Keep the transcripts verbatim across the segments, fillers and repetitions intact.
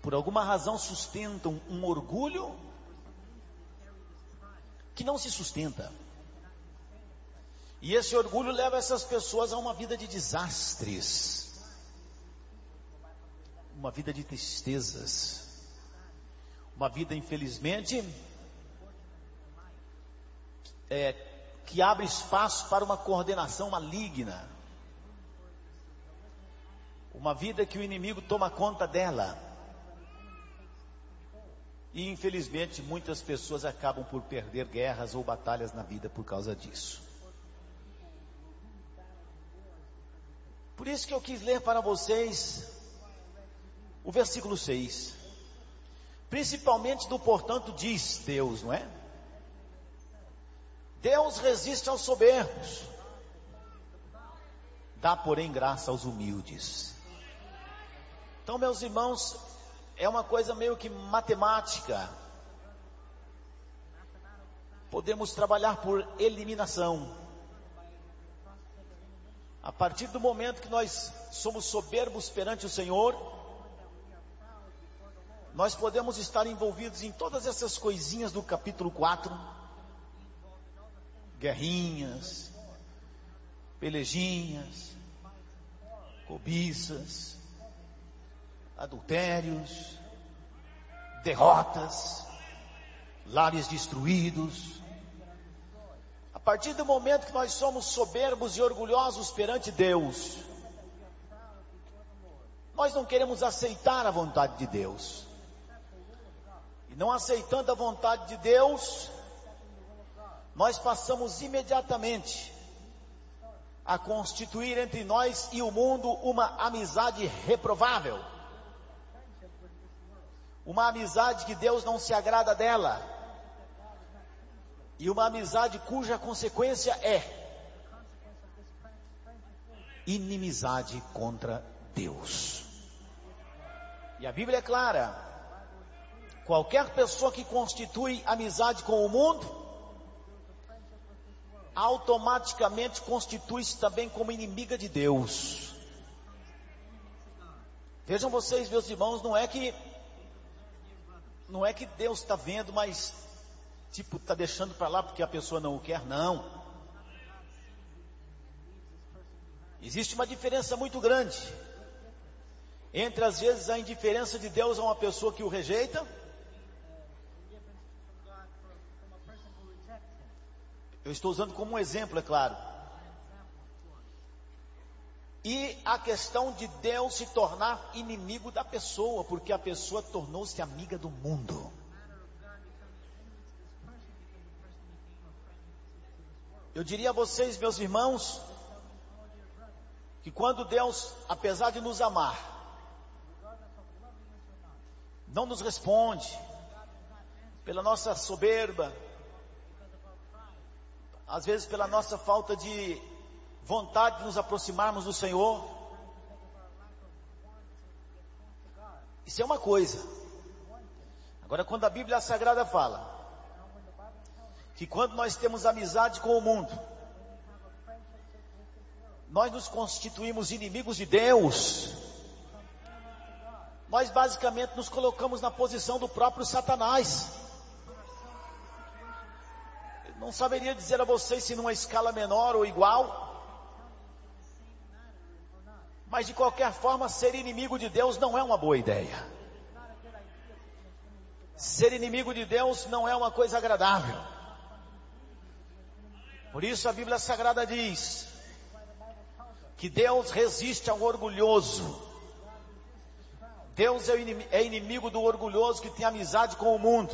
por alguma razão sustentam um orgulho que não se sustenta. E esse orgulho leva essas pessoas a uma vida de desastres, uma vida de tristezas, uma vida, infelizmente, é, que abre espaço para uma coordenação maligna, uma vida que o inimigo toma conta dela. E infelizmente muitas pessoas acabam por perder guerras ou batalhas na vida por causa disso. Por isso que eu quis ler para vocês o versículo seis. Principalmente do portanto diz Deus, não é? Deus resiste aos soberbos, dá porém graça aos humildes. Então, meus irmãos, é uma coisa meio que matemática. Podemos trabalhar por eliminação. A partir do momento que nós somos soberbos perante o Senhor, nós podemos estar envolvidos em todas essas coisinhas do capítulo quatro. Guerrinhas, pelejinhas, cobiças, adultérios, derrotas, lares destruídos. A partir do momento que nós somos soberbos e orgulhosos perante Deus, nós não queremos aceitar a vontade de Deus. E não aceitando a vontade de Deus, nós passamos imediatamente a constituir entre nós e o mundo uma amizade reprovável. Uma amizade que Deus não se agrada dela. E uma amizade cuja consequência é inimizade contra Deus. E a Bíblia é clara: qualquer pessoa que constitui amizade com o mundo, automaticamente constitui-se também como inimiga de Deus. Vejam vocês, meus irmãos, não é que não é que Deus está vendo, mas tipo, está deixando para lá porque a pessoa não o quer, não. Existe uma diferença muito grande entre, às vezes, a indiferença de Deus a uma pessoa que o rejeita. Eu estou usando como um exemplo, é claro. E a questão de Deus se tornar inimigo da pessoa, porque a pessoa tornou-se amiga do mundo. Eu diria a vocês, meus irmãos, que quando Deus, apesar de nos amar, não nos responde pela nossa soberba, às vezes pela nossa falta de vontade de nos aproximarmos do Senhor, isso é uma coisa. Agora, quando a Bíblia Sagrada fala que quando nós temos amizade com o mundo, nós nos constituímos inimigos de Deus, nós basicamente nos colocamos na posição do próprio Satanás. Eu não saberia dizer a vocês se numa escala menor ou igual, mas de qualquer forma, ser inimigo de Deus não é uma boa ideia. Ser inimigo de Deus não é uma coisa agradável. Por isso a Bíblia Sagrada diz que Deus resiste ao orgulhoso. Deus é inimigo do orgulhoso que tem amizade com o mundo,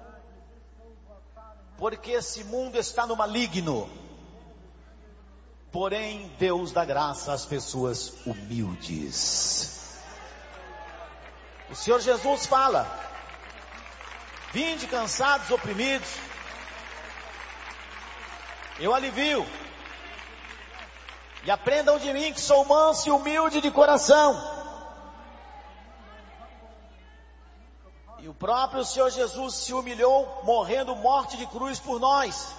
porque esse mundo está no maligno. Porém, Deus dá graça às pessoas humildes. O Senhor Jesus fala: vinde cansados, oprimidos, eu alivio. E aprendam de mim que sou manso e humilde de coração. E o próprio Senhor Jesus se humilhou, morrendo morte de cruz por nós.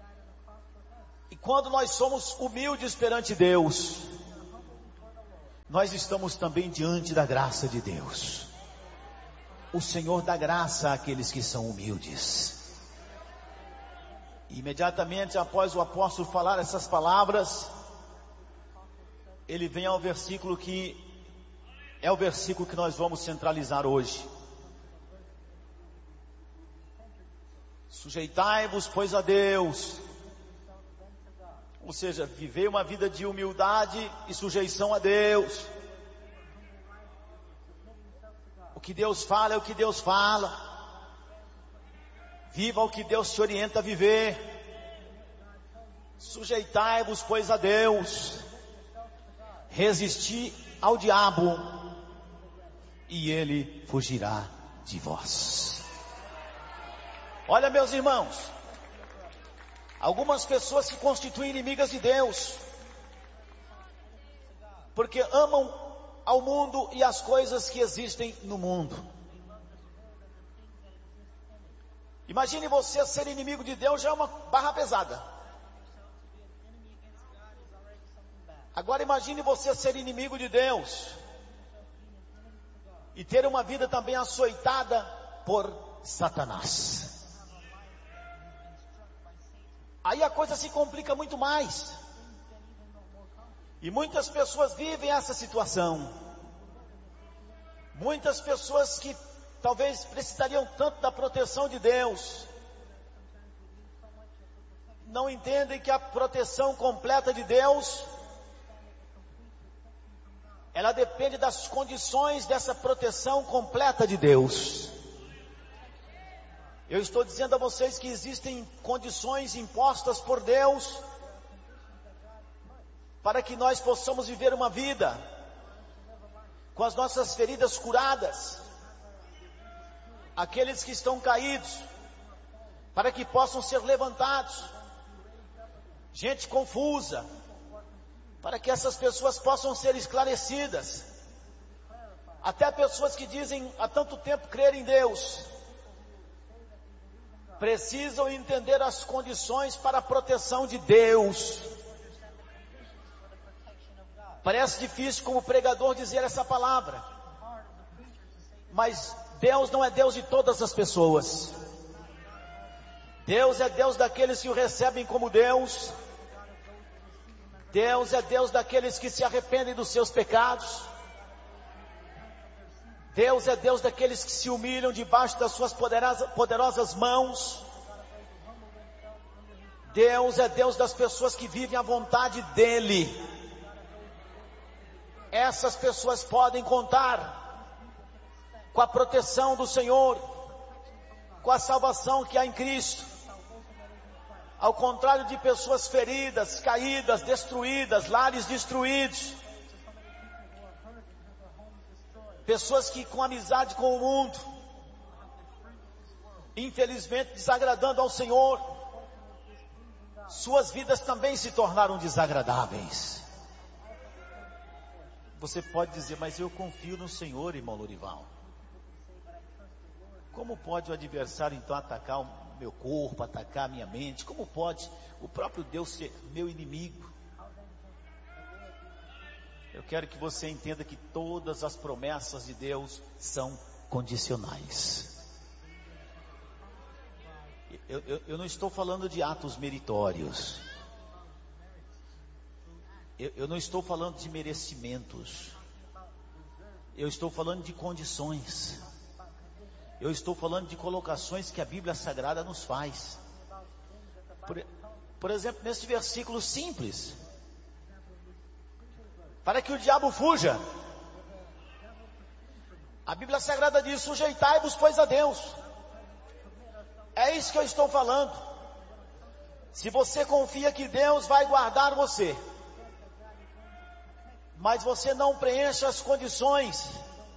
E quando nós somos humildes perante Deus, nós estamos também diante da graça de Deus. O Senhor dá graça àqueles que são humildes. Imediatamente após o apóstolo falar essas palavras, ele vem ao versículo que é o versículo que nós vamos centralizar hoje. Sujeitai-vos, pois, a Deus. Ou seja, viver uma vida de humildade e sujeição a Deus. O que Deus fala é o que Deus fala. Viva o que Deus te orienta a viver. Sujeitai-vos, pois, a Deus. Resisti ao diabo e ele fugirá de vós. Olha, meus irmãos, algumas pessoas se constituem inimigas de Deus, porque amam ao mundo e as coisas que existem no mundo. Imagine você ser inimigo de Deus, já é uma barra pesada. Agora imagine você ser inimigo de Deus e ter uma vida também açoitada por Satanás. Aí a coisa se complica muito mais. E muitas pessoas vivem essa situação. Muitas pessoas que talvez precisariam tanto da proteção de Deus, não entendem que a proteção completa de Deus, ela depende das condições dessa proteção completa de Deus. Eu estou dizendo a vocês que existem condições impostas por Deus para que nós possamos viver uma vida com as nossas feridas curadas. Aqueles que estão caídos, para que possam ser levantados. Gente confusa, para que essas pessoas possam ser esclarecidas. Até pessoas que dizem há tanto tempo crer em Deus, precisam entender as condições para a proteção de Deus. Parece difícil como pregador dizer essa palavra, mas Deus não é Deus de todas as pessoas. Deus é Deus daqueles que o recebem como Deus. Deus é Deus daqueles que se arrependem dos seus pecados. Deus é Deus daqueles que se humilham debaixo das suas poderosas, poderosas mãos. Deus é Deus das pessoas que vivem a vontade dEle. Essas pessoas podem contar com a proteção do Senhor, com a salvação que há em Cristo. Ao contrário de pessoas feridas, caídas, destruídas, lares destruídos. Pessoas que com amizade com o mundo, infelizmente desagradando ao Senhor, suas vidas também se tornaram desagradáveis. Você pode dizer, mas eu confio no Senhor, irmão Lorival. Como pode o adversário então atacar o meu corpo, atacar a minha mente? Como pode o próprio Deus ser meu inimigo? Eu quero que você entenda que todas as promessas de Deus são condicionais. Eu, eu, eu não estou falando de atos meritórios. Eu, eu não estou falando de merecimentos. Eu estou falando de condições. Eu estou falando de colocações que a Bíblia Sagrada nos faz. Por, por exemplo, nesse versículo simples. Para que o diabo fuja. A Bíblia Sagrada diz, sujeitai-vos, pois, a Deus. É isso que eu estou falando. Se você confia que Deus vai guardar você, mas você não preenche as condições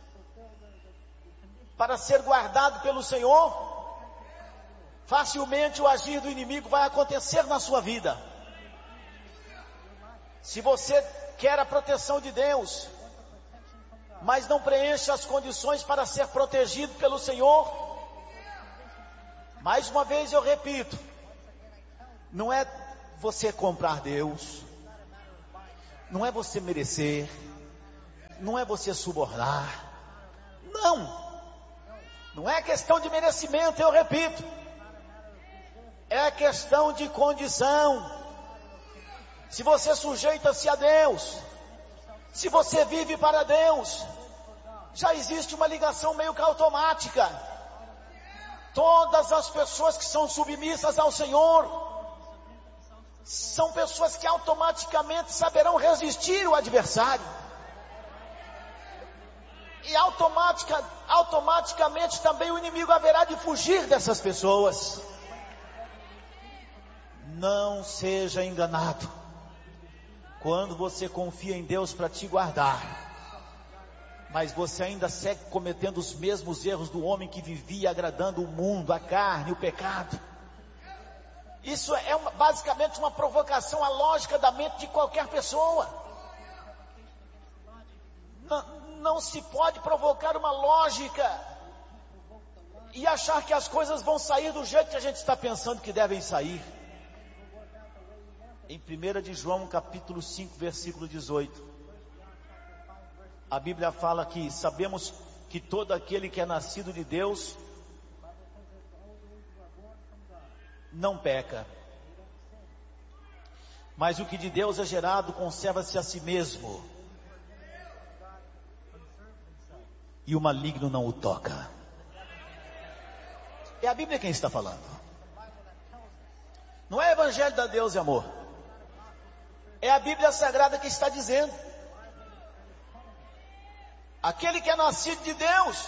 para ser guardado pelo Senhor, facilmente o agir do inimigo vai acontecer na sua vida. Se você quer a proteção de Deus, mas não preenche as condições para ser protegido pelo Senhor, mais uma vez eu repito, não é você comprar Deus, não é você merecer, não é você subornar. Não. Não é questão de merecimento, eu repito. É questão de condição. Se você sujeita-se a Deus, se você vive para Deus, já existe uma ligação meio que automática. Todas as pessoas que são submissas ao Senhor são pessoas que automaticamente saberão resistir ao adversário. E automatica, automaticamente também o inimigo haverá de fugir dessas pessoas. Não seja enganado. Quando você confia em Deus para te guardar, mas você ainda segue cometendo os mesmos erros do homem que vivia agradando o mundo, a carne, o pecado. Isso é uma, basicamente uma provocação à lógica da mente de qualquer pessoa. Não, não se pode provocar uma lógica e achar que as coisas vão sair do jeito que a gente está pensando que devem sair. Em primeira de João, capítulo cinco, versículo dezoito, a Bíblia fala que sabemos que todo aquele que é nascido de Deus não peca, mas o que de Deus é gerado conserva-se a si mesmo, e o maligno não o toca. É a Bíblia quem está falando. Não é Evangelho da Deus e amor. É a Bíblia Sagrada que está dizendo. Aquele que é nascido de Deus,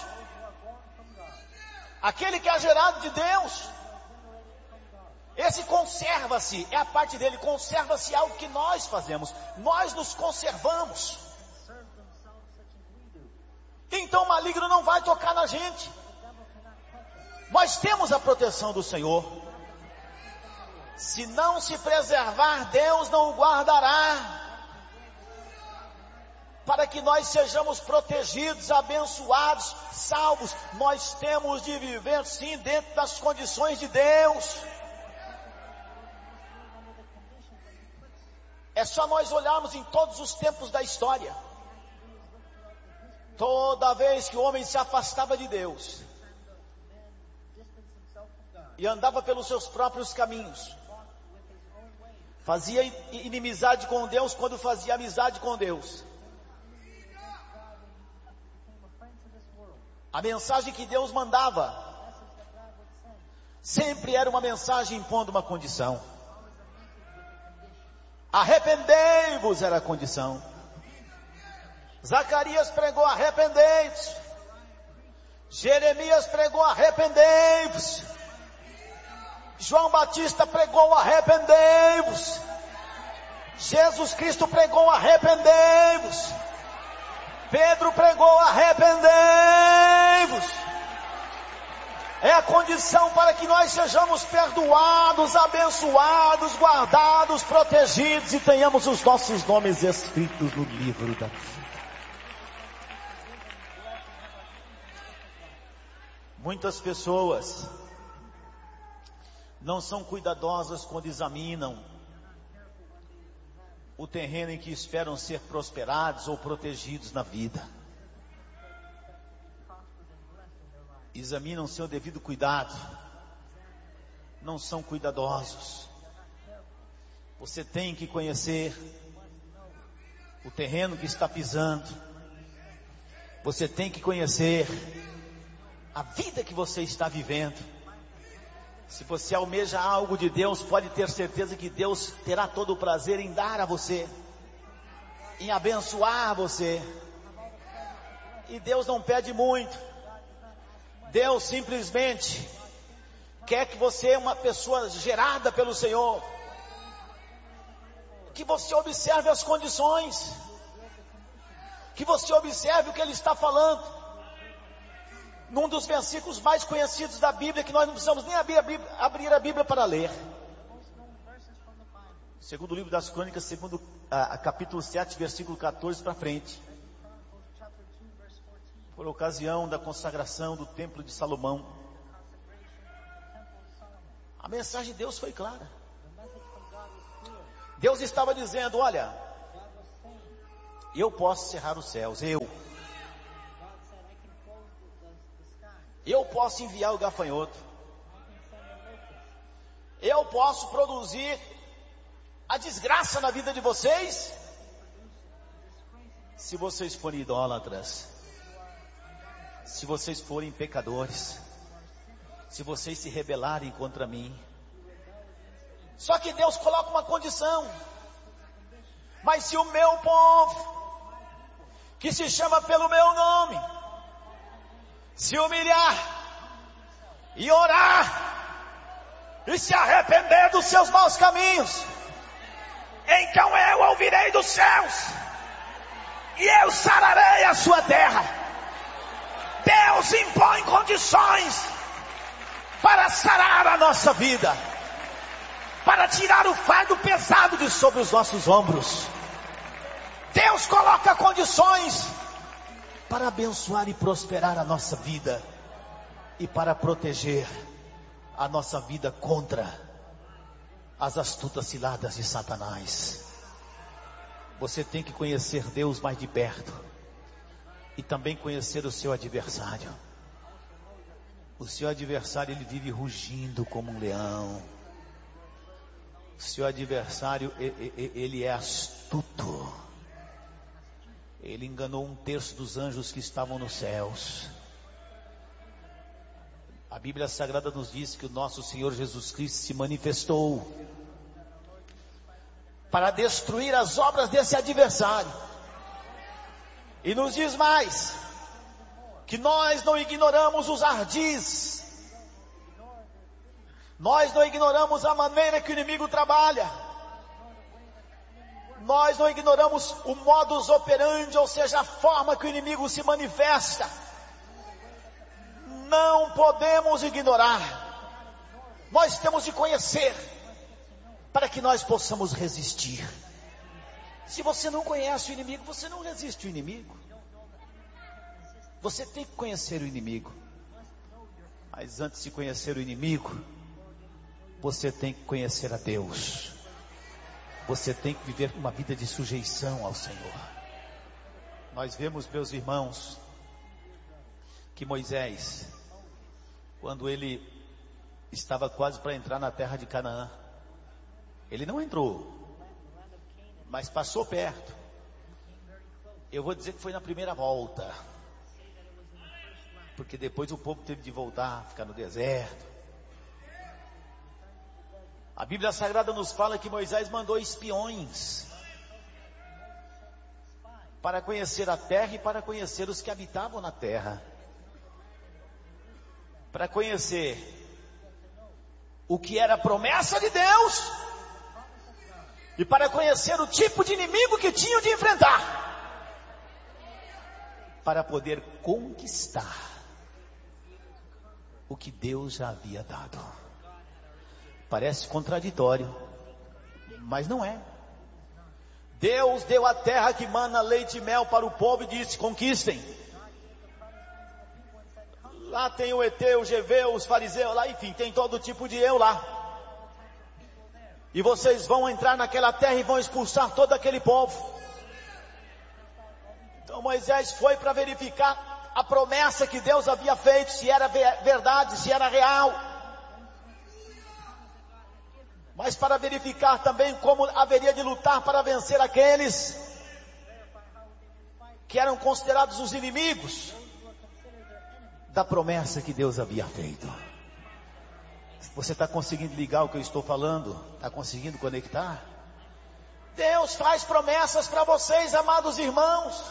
aquele que é gerado de Deus, esse conserva-se, é a parte dele, conserva-se algo que nós fazemos, nós nos conservamos. Então o maligno não vai tocar na gente. Nós temos a proteção do Senhor. Se não se preservar, Deus não o guardará. Para que nós sejamos protegidos, abençoados, salvos, nós temos de viver sim dentro das condições de Deus. É só nós olharmos em todos os tempos da história. Toda vez que o homem se afastava de Deus e andava pelos seus próprios caminhos, fazia inimizade com Deus quando fazia amizade com Deus, a mensagem que Deus mandava sempre era uma mensagem impondo uma condição. Arrependei-vos era a condição. Zacarias pregou arrependei-vos. Jeremias pregou arrependei-vos. João Batista pregou arrependei-vos. Jesus Cristo pregou arrependei-vos. Pedro pregou arrependei-vos. É a condição para que nós sejamos perdoados, abençoados, guardados, protegidos e tenhamos os nossos nomes escritos no livro da vida. Muitas pessoas não são cuidadosas quando examinam o terreno em que esperam ser prosperados ou protegidos na vida. Examinam seu devido cuidado, não são cuidadosos. Você tem que conhecer o terreno que está pisando. Você tem que conhecer a vida que você está vivendo. Se você almeja algo de Deus, pode ter certeza que Deus terá todo o prazer em dar a você, em abençoar você. E Deus não pede muito. Deus simplesmente quer que você é uma pessoa gerada pelo Senhor, que você observe as condições, que você observe o que Ele está falando. Num dos versículos mais conhecidos da Bíblia, que nós não precisamos nem abrir a Bíblia, abrir a Bíblia para ler. Segundo o livro das Crônicas, segundo a, a capítulo sete, versículo quatorze para frente. Por ocasião da consagração do templo de Salomão. A mensagem de Deus foi clara. Deus estava dizendo, olha, Eu posso cerrar os céus, eu. Eu posso enviar o gafanhoto. Eu posso produzir a desgraça na vida de vocês, se vocês forem idólatras, se vocês forem pecadores, se vocês se rebelarem contra mim. Só que Deus coloca uma condição: mas se o meu povo, que se chama pelo meu nome, se humilhar e orar e se arrepender dos seus maus caminhos, então eu ouvirei dos céus e eu sararei a sua terra. Deus impõe condições para sarar a nossa vida, para tirar o fardo pesado de sobre os nossos ombros. Deus coloca condições para abençoar e prosperar a nossa vida e para proteger a nossa vida contra as astutas ciladas de Satanás. Você tem que conhecer Deus mais de perto e também conhecer o seu adversário. O seu adversário, ele vive rugindo como um leão. O seu adversário, ele é astuto. Ele enganou um terço dos anjos que estavam nos céus. A Bíblia Sagrada nos diz que o nosso Senhor Jesus Cristo se manifestou para destruir as obras desse adversário. E nos diz mais, que nós não ignoramos os ardis, nós não ignoramos a maneira que o inimigo trabalha, nós não ignoramos o modus operandi, ou seja, a forma que o inimigo se manifesta. Não podemos ignorar, nós temos de conhecer, para que nós possamos resistir. Se você não conhece o inimigo, você não resiste ao inimigo. Você tem que conhecer o inimigo. Mas antes de conhecer o inimigo, você tem que conhecer a Deus. Você tem que viver uma vida de sujeição ao Senhor. Nós vemos, meus irmãos, que Moisés, quando ele estava quase para entrar na terra de Canaã, ele não entrou, mas passou perto. Eu vou dizer que foi na primeira volta, porque depois o povo teve de voltar, ficar no deserto. A Bíblia Sagrada nos fala que Moisés mandou espiões para conhecer a terra e para conhecer os que habitavam na terra, para conhecer o que era a promessa de Deus e para conhecer o tipo de inimigo que tinham de enfrentar, para poder conquistar o que Deus já havia dado. Parece contraditório, mas não é. Deus deu a terra que mana leite e mel para o povo e disse: conquistem. Lá tem o Eteu, o Jeveu, os fariseus, lá, enfim, tem todo tipo de eu lá. E vocês vão entrar naquela terra e vão expulsar todo aquele povo. Então Moisés foi para verificar a promessa que Deus havia feito, se era verdade, se era real. Mas para verificar também como haveria de lutar para vencer aqueles que eram considerados os inimigos da promessa que Deus havia feito. Você está conseguindo ligar o que eu estou falando? Está conseguindo conectar? Deus faz promessas para vocês, amados irmãos.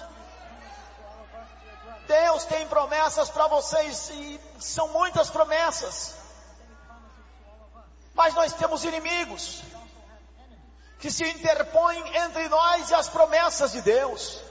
Deus tem promessas para vocês, e são muitas promessas. Mas nós temos inimigos que se interpõem entre nós e as promessas de Deus.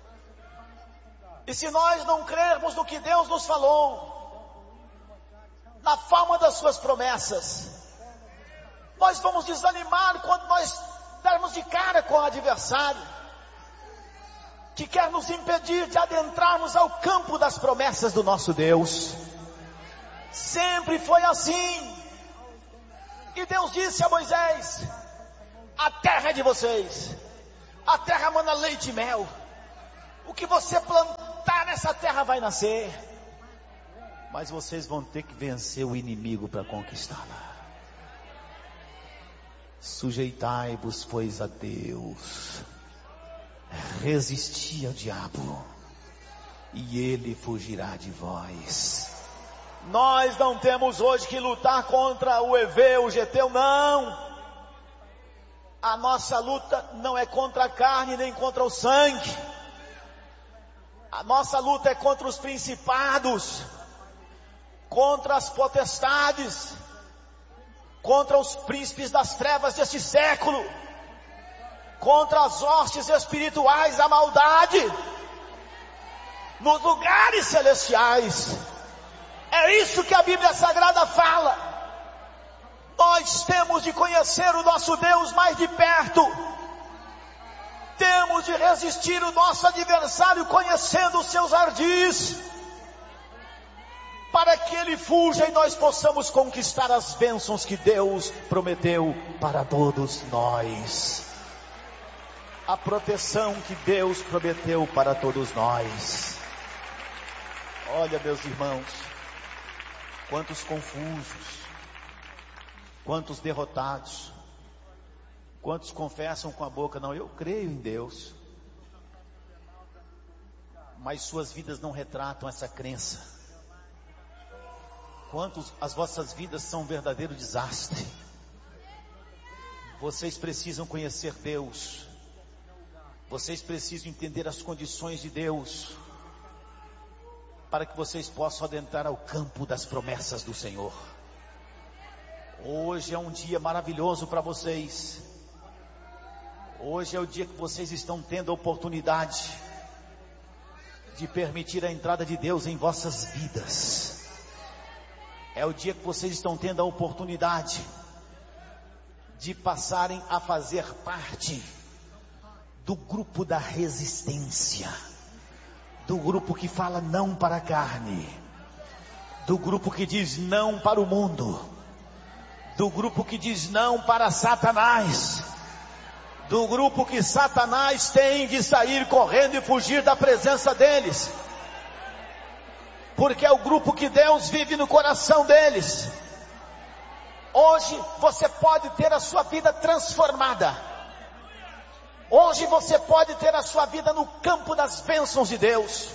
E se nós não crermos no que Deus nos falou, na forma das suas promessas, nós vamos desanimar quando nós dermos de cara com o adversário, que quer nos impedir de adentrarmos ao campo das promessas do nosso Deus. Sempre foi assim. E Deus disse a Moisés: a terra é de vocês, a terra mana leite e mel, O que você plantar nessa terra vai nascer. Mas vocês vão ter que vencer o inimigo para conquistá-la. Sujeitai-vos, pois, a Deus. Resisti ao diabo, e ele fugirá de vós. Nós não temos hoje que lutar contra o Eveu, o Geteu, não. A nossa luta não é contra a carne, nem contra o sangue. A nossa luta é contra os principados, contra as potestades, contra os príncipes das trevas deste século, contra as hostes espirituais da maldade, nos lugares celestiais. É isso que a Bíblia Sagrada fala. Nós temos de conhecer o nosso Deus mais de perto. Temos de resistir o nosso adversário conhecendo os seus ardis, para que ele fuja e nós possamos conquistar as bênçãos que Deus prometeu para todos nós. A proteção que Deus prometeu para todos nós. Olha, meus irmãos, quantos confusos, quantos derrotados, quantos confessam com a boca, não, eu creio em Deus, mas suas vidas não retratam essa crença. Quantos as vossas vidas são um verdadeiro desastre. Vocês precisam conhecer Deus. Vocês precisam entender as condições de Deus, para que vocês possam adentrar ao campo das promessas do Senhor. Hoje é um dia maravilhoso para vocês. Hoje é o dia que vocês estão tendo a oportunidade de permitir a entrada de Deus em vossas vidas. É o dia que vocês estão tendo a oportunidade de passarem a fazer parte do grupo da resistência, do grupo que fala não para a carne, do grupo que diz não para o mundo, do grupo que diz não para Satanás, do grupo que Satanás tem de sair correndo e fugir da presença deles, porque é o grupo que Deus vive no coração deles. Hoje você pode ter a sua vida transformada. Hoje você pode ter a sua vida no campo das bênçãos de Deus.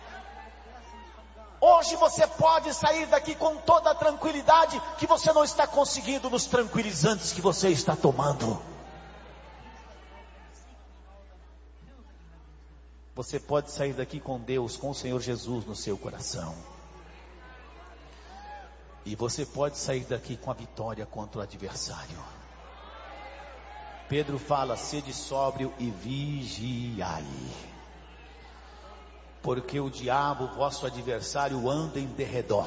Hoje você pode sair daqui com toda a tranquilidade que você não está conseguindo nos tranquilizantes que você está tomando. Você pode sair daqui com Deus, com o Senhor Jesus no seu coração. E você pode sair daqui com a vitória contra o adversário. Pedro fala, sede sóbrio e vigiai. Porque o diabo, vosso adversário, anda em derredor,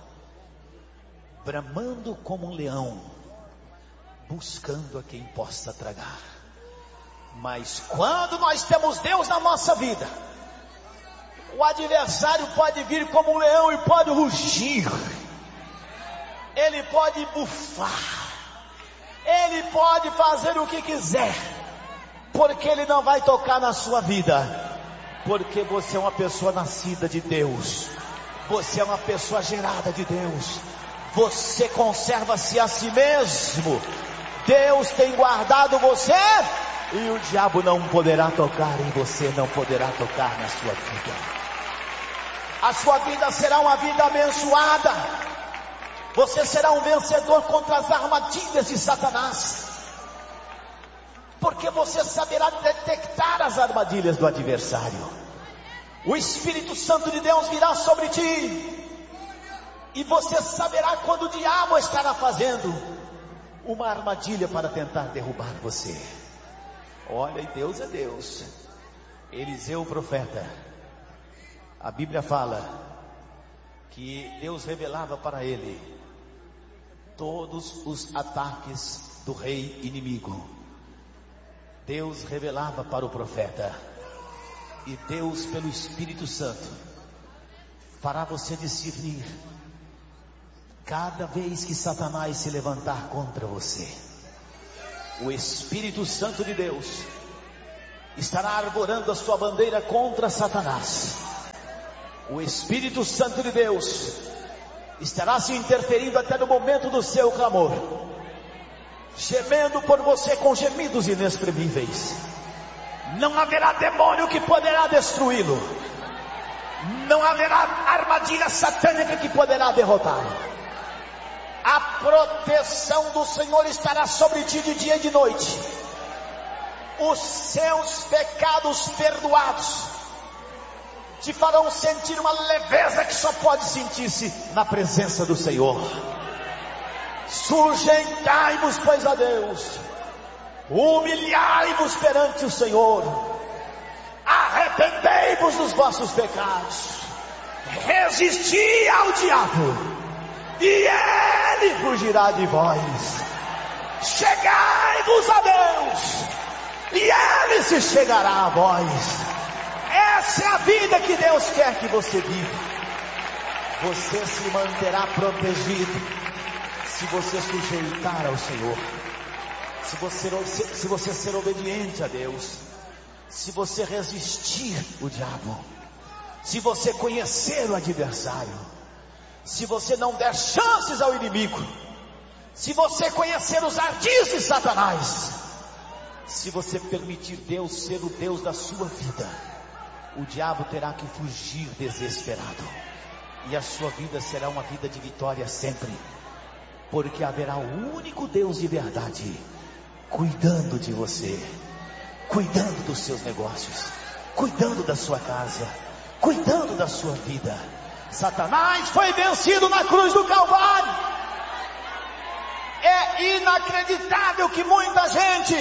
bramando como um leão, buscando a quem possa tragar. Mas quando nós temos Deus na nossa vida, o adversário pode vir como um leão e pode rugir, ele pode bufar, ele pode fazer o que quiser, porque ele não vai tocar na sua vida, porque você é uma pessoa nascida de Deus, você é uma pessoa gerada de Deus, você conserva-se a si mesmo, Deus tem guardado você, e o diabo não poderá tocar em você, não poderá tocar na sua vida. A sua vida será uma vida abençoada. Você será um vencedor contra as armadilhas de Satanás, porque você saberá detectar as armadilhas do adversário. O Espírito Santo de Deus virá sobre ti, e você saberá quando o diabo estará fazendo uma armadilha para tentar derrubar você. Olha, e Deus é Deus. Eliseu, o profeta, a Bíblia fala que Deus revelava para ele todos os ataques do rei inimigo. Deus revelava para o profeta, e Deus, pelo Espírito Santo, fará você discernir cada vez que Satanás se levantar contra você. O Espírito Santo de Deus estará arvorando a sua bandeira contra Satanás. O Espírito Santo de Deus estará se interferindo até no momento do seu clamor, gemendo por você com gemidos inexprimíveis. Não haverá demônio que poderá destruí-lo. Não haverá armadilha satânica que poderá derrotá-lo. A proteção do Senhor estará sobre ti de dia e de noite. Os seus pecados perdoados te farão sentir uma leveza que só pode sentir-se na presença do Senhor. Sujeitai-vos, pois, a Deus, humilhai-vos perante o Senhor, arrependei-vos dos vossos pecados, resisti ao diabo, e ele fugirá de vós. Chegai-vos a Deus, e ele se chegará a vós. Essa é a vida que Deus quer que você viva. Você se manterá protegido se você sujeitar ao Senhor, se você, se, se você ser obediente a Deus, se você resistir o diabo, se você conhecer o adversário, se você não der chances ao inimigo, se você conhecer os ardis de Satanás, se você permitir Deus ser o Deus da sua vida, o diabo terá que fugir desesperado, e a sua vida será uma vida de vitória sempre, porque haverá o único Deus de verdade cuidando de você, cuidando dos seus negócios, cuidando da sua casa, cuidando da sua vida. Satanás foi vencido na cruz do Calvário. É inacreditável que muita gente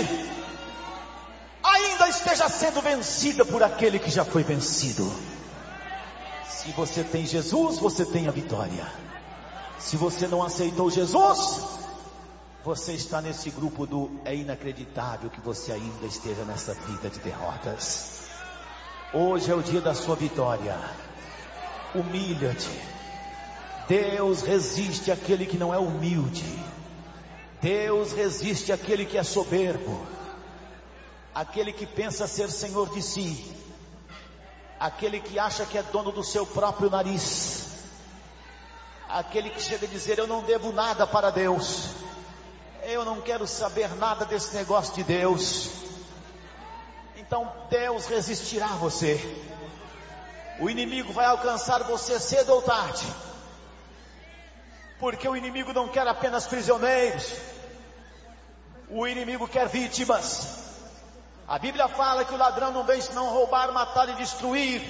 ainda esteja sendo vencida por aquele que já foi vencido. Se você tem Jesus, você tem a vitória. Se você não aceitou Jesus, você está nesse grupo do é inacreditável que você ainda esteja nessa vida de derrotas. Hoje é o dia da sua vitória. Humilha-te. Deus resiste àquele que não é humilde. Deus resiste àquele que é soberbo, aquele que pensa ser senhor de si, aquele que acha que é dono do seu próprio nariz, aquele que chega a dizer: eu não devo nada para Deus, eu não quero saber nada desse negócio de Deus. Então Deus resistirá a você. O inimigo vai alcançar você cedo ou tarde, porque o inimigo não quer apenas prisioneiros, o inimigo quer vítimas. A Bíblia fala que o ladrão não vem senão roubar, matar e destruir.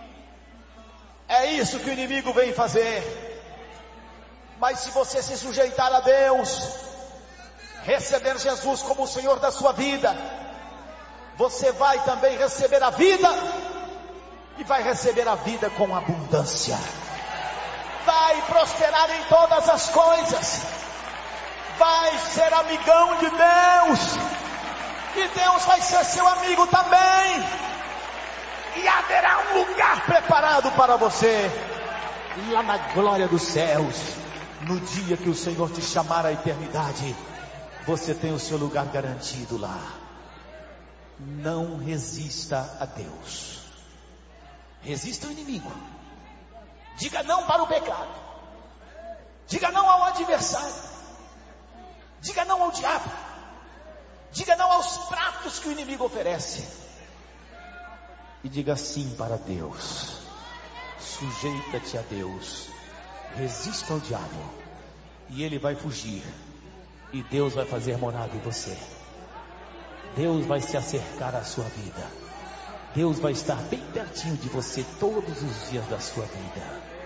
É isso que o inimigo vem fazer. Mas se você se sujeitar a Deus, receber Jesus como o Senhor da sua vida, você vai também receber a vida, e vai receber a vida com abundância. Vai prosperar em todas as coisas. Vai ser amigão de Deus. E Deus vai ser seu amigo também. E haverá um lugar preparado para você lá na glória dos céus. No dia que o Senhor te chamar à eternidade, você tem o seu lugar garantido lá. Não resista a Deus. Resista ao inimigo. Diga não para o pecado. Diga não ao adversário. Diga não ao diabo. Diga não aos pratos que o inimigo oferece. E diga sim para Deus. Sujeita-te a Deus. Resista ao diabo, e ele vai fugir. E Deus vai fazer morada em você. Deus vai se acercar à sua vida. Deus vai estar bem pertinho de você todos os dias da sua vida.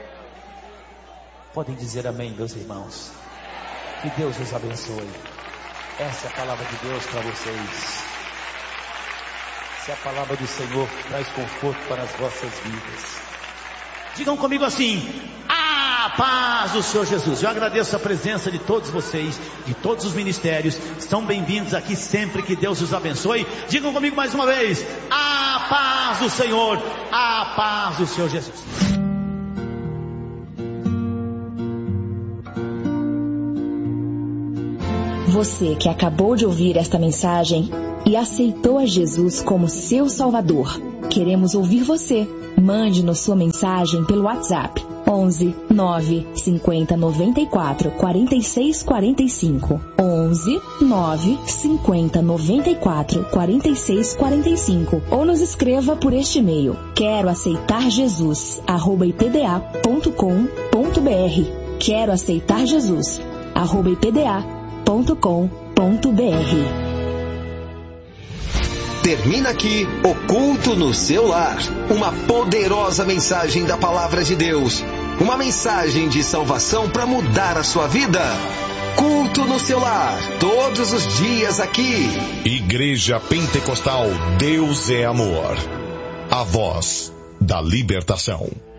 Podem dizer amém, meus irmãos? Que Deus os abençoe. Essa é a palavra de Deus para vocês. Essa é a palavra do Senhor que traz conforto para as vossas vidas. Digam comigo assim: a paz do Senhor Jesus. Eu agradeço a presença de todos vocês, de todos os ministérios. Estão bem-vindos aqui sempre. Que Deus os abençoe. Digam comigo mais uma vez: a paz do Senhor, a paz do Senhor Jesus. Você que acabou de ouvir esta mensagem e aceitou a Jesus como seu Salvador, queremos ouvir você. Mande-nos sua mensagem pelo WhatsApp onze, nove, cinquenta, noventa e quatro, quarenta e seis, quarenta e cinco. onze, nove, cinquenta, noventa e quatro, quarenta e seis, quarenta e cinco. Ou nos escreva por este e-mail: quero aceitar Jesus, arroba ipda ponto com ponto br. Quero aceitar Jesus, arroba ipda ponto com ponto br. Termina aqui o Culto no Seu Lar. Uma poderosa mensagem da Palavra de Deus. Uma mensagem de salvação para mudar a sua vida. Culto no Seu Lar, todos os dias aqui. Igreja Pentecostal Deus é Amor. A voz da libertação.